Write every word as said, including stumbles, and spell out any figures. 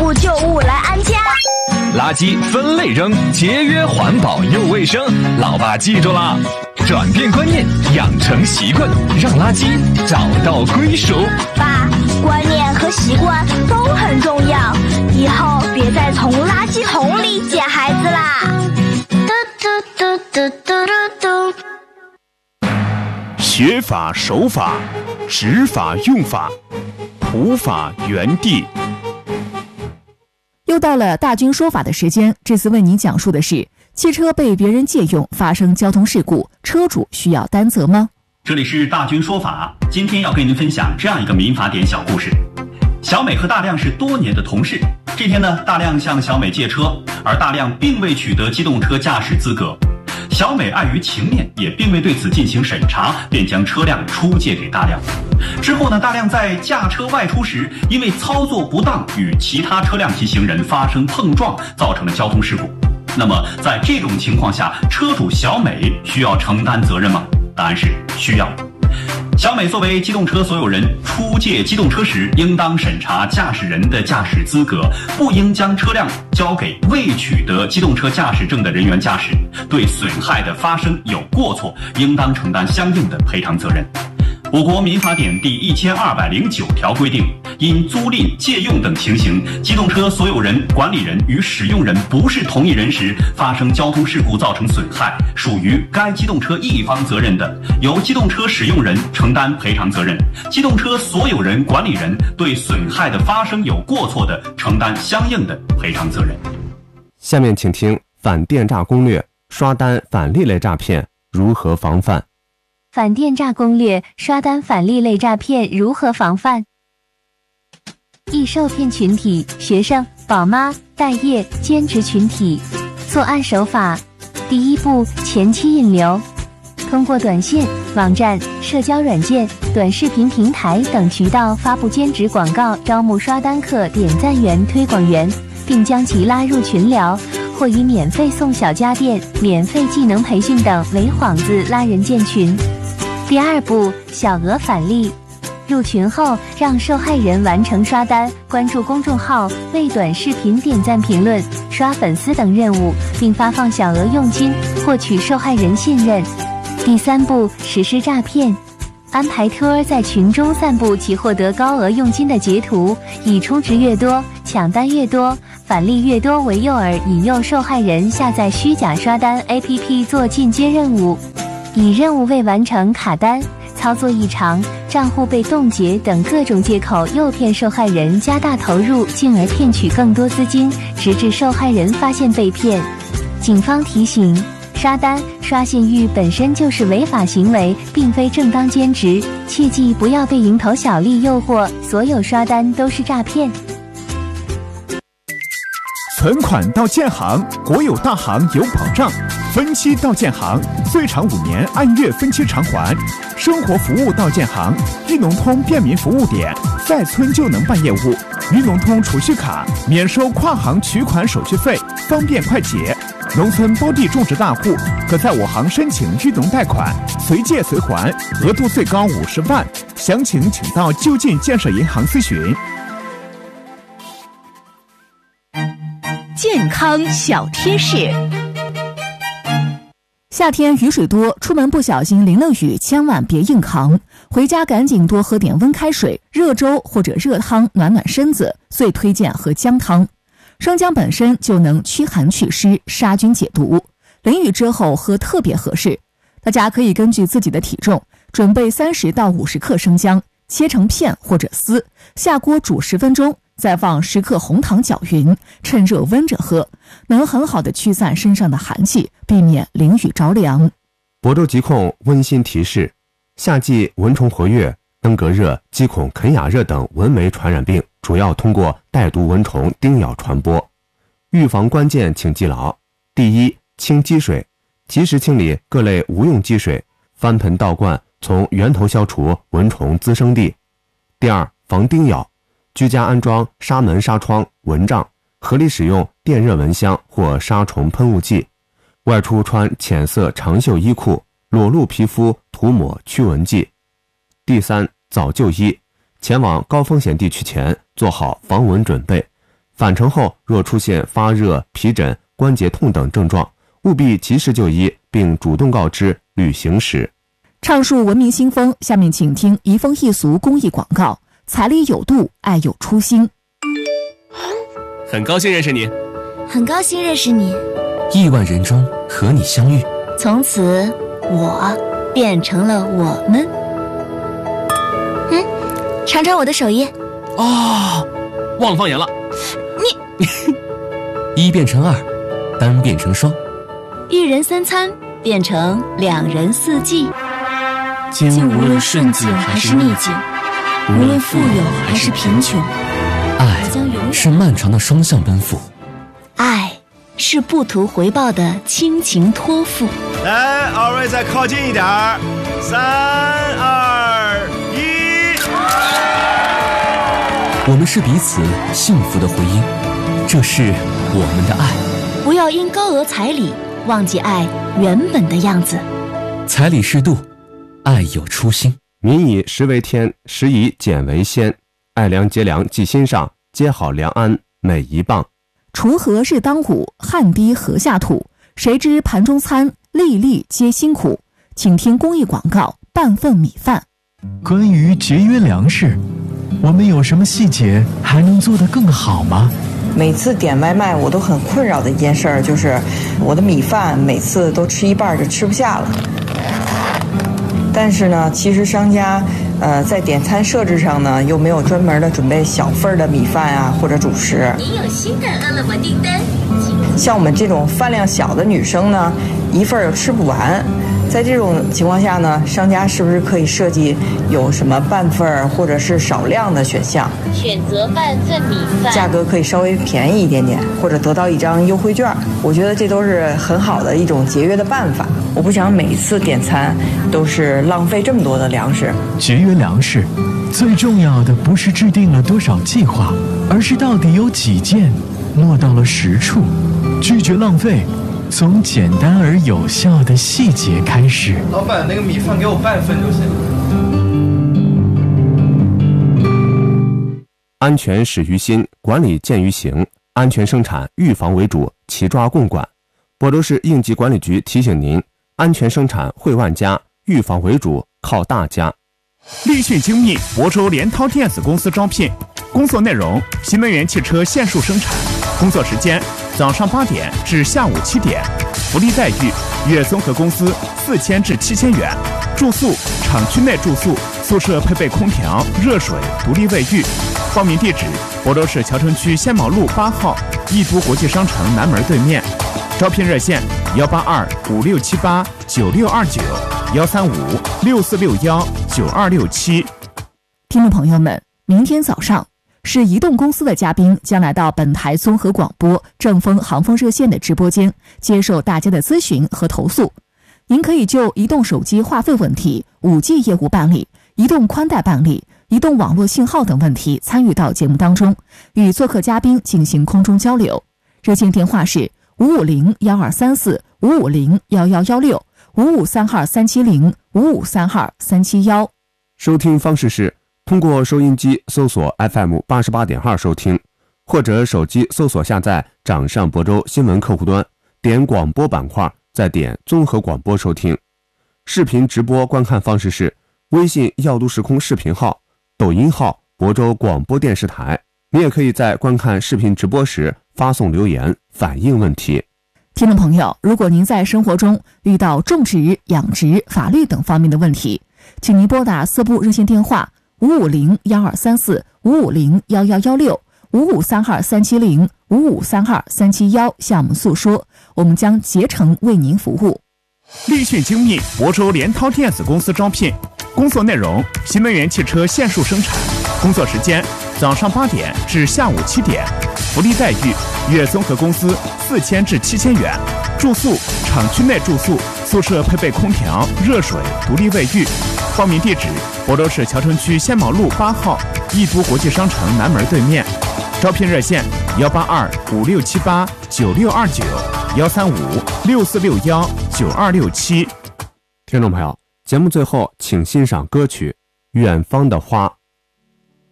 物旧物来安家。 垃圾分类扔，节约环保又卫生。老爸记住了，转变观念，养成习惯，让垃圾找到归属。 爸，观念和习惯都很重要，以后别再从垃圾桶里捡孩子啦。嘟嘟嘟嘟嘟嘟嘟。 学法守法，执法用法，普法原地。 又到了大军说法的时间，这次为你讲述的是：汽车被别人借用发生交通事故，车主需要担责吗？ 这里是大军说法，今天要跟您分享这样一个民法典小故事。小美和大亮是多年的同事，这天呢，大亮向小美借车，而大亮并未取得机动车驾驶资格。小美碍于情面，也并未对此进行审查，便将车辆出借给大亮。之后呢，大亮在驾车外出时，因为操作不当与其他车辆及行人发生碰撞，造成了交通事故。那么在这种情况下，车主小美需要承担责任吗？答案是需要。小美作为机动车所有人，出借机动车时应当审查驾驶人的驾驶资格，不应将车辆交给未取得机动车驾驶证的人员驾驶，对损害的发生有过错，应当承担相应的赔偿责任。我国民法典第一千二百零九条规定，因租赁、借用等情形，机动车所有人、管理人与使用人不是同一人时，发生交通事故造成损害，属于该机动车一方责任的，由机动车使用人承担赔偿责任；机动车所有人、管理人对损害的发生有过错的，承担相应的赔偿责任。 下面请听反电诈攻略：刷单反利类诈骗如何防范？ 反电诈攻略：刷单反利类诈骗如何防范？易受骗群体：学生、宝妈、待业、兼职群体。作案手法：第一步，前期引流，通过短信、网站、社交软件、短视频平台等渠道发布兼职广告，招募刷单客、点赞员、推广员，并将其拉入群聊，或以免费送小家电、免费技能培训等为幌子拉人进群。第二步，小额返利，入群后让受害人完成刷单、关注公众号、为短视频点赞评论、刷粉丝等任务，并发放小额佣金，获取受害人信任。第三步，实施诈骗，安排托儿在群中散布其获得高额佣金的截图，以充值越多、抢单越多、返利越多为诱饵，引诱受害人下载虚假刷单 A P P 做进阶任务，以任务未完成卡单、操作异常、账户被冻结等各种借口诱骗受害人加大投入，进而骗取更多资金，直至受害人发现被骗。警方提醒：刷单、刷信誉本身就是违法行为，并非正当兼职，切记不要被蝇头小利诱惑，所有刷单都是诈骗。 存款到建行，国有大行有保障；分期到建行，最长五年按月分期偿还；生活服务到建行，裕农通便民服务点，在村就能办业务；裕农通储蓄卡免收跨行取款手续费，方便快捷。农村包地种植大户可在我行申请裕农贷款，随借随还，额度最高五十万。详情请到就近建设银行咨询。 健康小贴士： 夏天雨水多，出门不小心淋了雨，千万别硬扛，回家赶紧多喝点温开水、热粥或者热汤暖暖身子，最推荐喝姜汤。生姜本身就能驱寒祛湿、杀菌解毒，淋雨之后喝特别合适。大家可以根据自己的体重，准备三十到五十克生姜，切成片或者丝，下锅煮十分钟，再放十克红糖搅匀，趁热温着喝，能很好的驱散身上的寒气，避免淋雨着凉。 亳州疾控温馨提示：夏季蚊虫活跃，登革热、鸡孔啃咬热等蚊媒传染病主要通过带毒蚊虫叮咬传播。预防关键请记牢：第一，清积水，及时清理各类无用积水，翻盆倒灌，从源头消除蚊虫滋生地。第二，防叮咬，居家安装纱门、纱窗、蚊帐，合理使用电热蚊香或杀虫喷雾剂。外出穿浅色长袖衣裤，裸露皮肤涂抹驱蚊剂。第三，早就医，前往高风险地区前做好防蚊准备， 返程后若出现发热、皮疹、关节痛等症状，务必及时就医，并主动告知旅行史。 畅述文明新风，下面请听移风易俗公益广告：彩礼有度，爱有初心。 很高兴认识你， 很高兴认识你。 亿万人中和你相遇， 从此我变成了我们。嗯，尝尝我的手艺。 哦，忘了放盐了。 你一变成二，单变成双， 一人三餐变成两人四季。 竟无论顺境还是逆境， 无论富有还是贫穷， 爱是漫长的双向奔赴， 爱是不图回报的亲情托付。 来，二位再靠近一点儿，三二一。 我们是彼此幸福的回音，这是我们的爱。 不要因高额彩礼忘记爱原本的样子。 彩礼适度，爱有初心。 民以食为天，食以俭为先。爱良节粮记心上，接好良安每一棒。 锄禾日当午，汗滴禾下土。谁知盘中餐，粒粒皆辛苦。请听公益广告：半份米饭。 关于节约粮食，我们有什么细节还能做得更好吗？ 每次点外卖我都很困扰的一件事儿，就是我的米饭每次都吃一半就吃不下了。但是呢，其实商家呃在点餐设置上呢，又没有专门的准备小份的米饭啊或者主食。 您有新的饿了么订单， 像我们这种饭量小的女生呢，一份又吃不完。在这种情况下呢，商家是不是可以设计有什么半份或者是少量的选项？ 选择半份米饭， 价格可以稍微便宜一点点，或者得到一张优惠券。我觉得这都是很好的一种节约的办法。我不想每一次点餐都是浪费这么多的粮食。 节约粮食，最重要的不是制定了多少计划，而是到底有几件落到了实处。拒绝浪费，从简单而有效的细节开始。 老板，那个米饭给我半份就行。 安全始于心，管理见于行。安全生产，预防为主，齐抓共管。亳州市应急管理局提醒您：安全生产惠万家，预防为主，靠大家。 立讯精密亳州联涛电子公司招聘，工作内容：新能源汽车线束生产，工作时间：早上八点至下午七点，福利待遇：月综合工资四千至七千元，住宿厂区内住宿，宿舍配备空调、热水、独立卫浴。报名地址：亳州市谯城区仙毛路八号易都国际商城南门对面。招聘热线：幺八二五六七八九六二九，幺三五六四六幺九二六七。 听众朋友们，明天早上是移动公司的嘉宾将来到本台综合广播正风航风热线的直播间，接受大家的咨询和投诉。您可以就移动手机话费问题、五 G 业务办理、移动宽带办理、移动网络信号等问题参与到节目当中，与做客嘉宾进行空中交流。热线电话是五五零幺二三四五五零幺幺幺六五五三二三七零五五三二三七幺。 收听方式是通过收音机搜索 F M 八十八点二收听，或者手机搜索下载掌上亳州新闻客户端，点广播板块，再点综合广播收听。视频直播观看方式是微信耀都时空视频号、抖音号亳州广播电视台。你也可以在观看视频直播时发送留言反映问题。 听众朋友，如果您在生活中遇到种植、养殖、法律等方面的问题，请您拨打四部热线电话五五零幺二三四五五零幺幺幺六五五三二三七零五五三二三七幺向我们诉说，我们将竭诚为您服务。 立讯精密亳州联涛电子公司招聘，工作内容：新能源汽车线束生产，工作时间：早上八点至下午七点，福利待遇：月综合工资四千至七千元，住宿厂区内住宿，宿舍配备空调、热水、独立卫浴。报名地址：亳州市谯城区仙毛路八号易都国际商城南门对面。招聘热线：幺八二五六七八九六二九，幺三五六四六幺九二六七。 听众朋友，节目最后请欣赏歌曲《远方的花》。